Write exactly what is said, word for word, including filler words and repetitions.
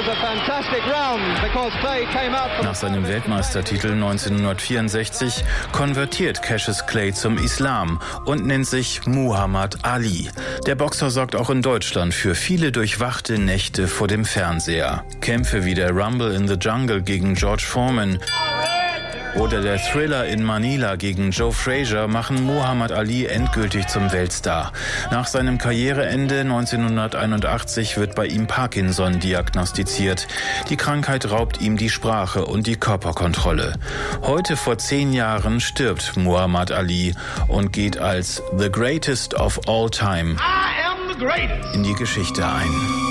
Nach seinem Weltmeistertitel neunzehnhundertvierundsechzig konvertiert Cassius Clay zum Islam und nennt sich Muhammad Ali. Der Boxer sorgt auch in Deutschland für viele durchwachte Nächte vor dem Fernseher. Kämpfe wie der Rumble in the Jungle gegen George Foreman oder der Thriller in Manila gegen Joe Frazier machen Muhammad Ali endgültig zum Weltstar. Nach seinem Karriereende neunzehnhunderteinundachtzig wird bei ihm Parkinson diagnostiziert. Die Krankheit raubt ihm die Sprache und die Körperkontrolle. Heute vor zehn Jahren stirbt Muhammad Ali und geht als The Greatest of All Time in die Geschichte ein.